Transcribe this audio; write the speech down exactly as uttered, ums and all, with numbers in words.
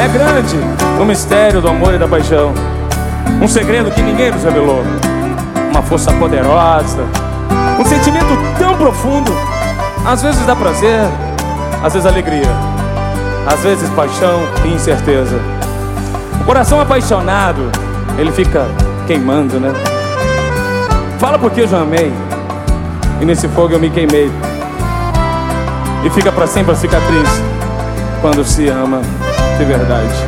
grande o mistério do amor e da paixão. Um segredo que ninguém nos revelou. Uma força poderosa, um sentimento tão profundo. Às vezes dá prazer, às vezes alegria, às vezes paixão e incerteza. O coração apaixonado, ele fica queimando, né? Fala porque eu já amei, e nesse fogo eu me queimei. E fica pra sempre a cicatriz quando se ama de verdade.